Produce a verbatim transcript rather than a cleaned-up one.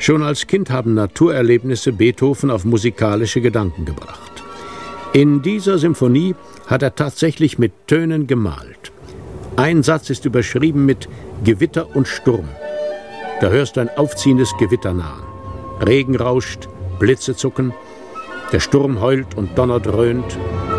Schon als Kind haben Naturerlebnisse Beethoven auf musikalische Gedanken gebracht. In dieser Symphonie hat er tatsächlich mit Tönen gemalt. Ein Satz ist überschrieben mit Gewitter und Sturm. Da hörst du ein aufziehendes Gewitter nahen. Regen rauscht, Blitze zucken, der Sturm heult und Donner dröhnt.